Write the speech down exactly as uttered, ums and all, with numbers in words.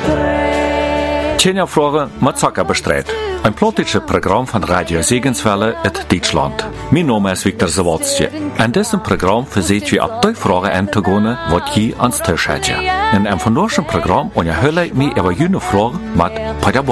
Tjenja Fragen mit Zucker bestreit. Ein politisches Programm von Radio Segenswelle in Deutschland. Mein Name ist Viktor Zawadzki. In diesem Programm versuchen wir ab die Fragen anzugehen, was je ans Tisch hat. In einem von diesem Programm unterhalte ich mich über jene Fragen mit Paderborn.